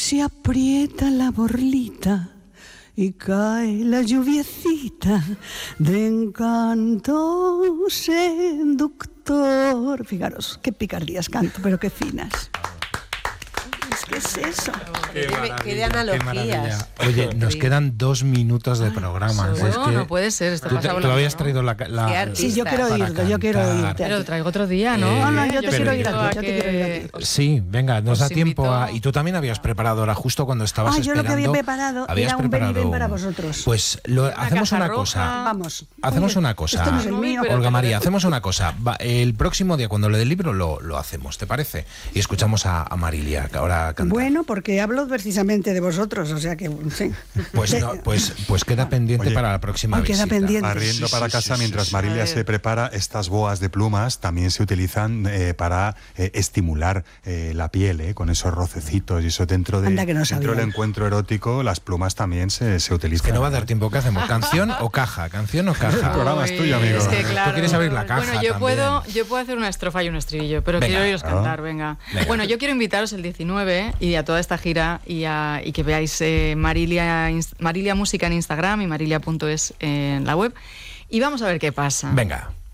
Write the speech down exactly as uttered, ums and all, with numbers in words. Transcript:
se aprieta la borlita y cae la lluviecita de encanto seductor. Fijaros, qué picardías canto, pero qué finas. ¿Qué es eso? Qué, qué de analogías. Oye, nos quedan dos minutos de programa. Ay, es no, que no puede ser. Esto tú, pasa tú volando, habías ¿no? traído la... la Sí, yo quiero oírte, yo quiero oírte. Pero traigo otro día, ¿no? Eh, No, no, yo te pero- quiero oír a ti, a yo te que- quiero oír a ti. Sí, venga, nos Os da tiempo invito- a... Y tú también habías preparado ahora, justo cuando estabas Ah, yo esperando... lo que había preparado habías era un preparado Benidorm para vosotros. Pues lo, hacemos caja una roja. cosa. Vamos. Hacemos Oye, una cosa. esto no es el mío. Pero Olga te lo María, dejo. hacemos una cosa. Va, el próximo día, cuando le dé el libro, lo, lo hacemos, ¿te parece? Y escuchamos a, a Marilia, que ahora canta. Bueno, porque hablo precisamente de vosotros, o sea que sí. Pues, no, pues, pues queda pendiente Oye, para la próxima hoy queda visita. pendiente. Barriendo Sí, para sí, casa sí, mientras sí, Marilia A se ver. prepara, estas boas de plumas también se utilizan eh, para eh, estimular eh, la piel, eh, con esos rocecitos y eso dentro, de, Anda que no dentro sabía. del encuentro erótico, las plumas también se, se utilizan. Que no va a dar tiempo. ¿Qué hacemos? ¿Canción o caja? ¿Canción o El caja? programa es Uy, tuyo, amigo. Es que, Tú claro, quieres abrir la caja Bueno, yo también. puedo, yo puedo hacer una estrofa y un estribillo, pero Venga. quiero oíros Ah. cantar, venga. Venga. Bueno, yo quiero invitaros el diecinueve y a toda esta gira y, a, y que veáis eh, Marilia, Marilia Música en Instagram y marilia punto es en la web. Y vamos a ver qué pasa. Venga.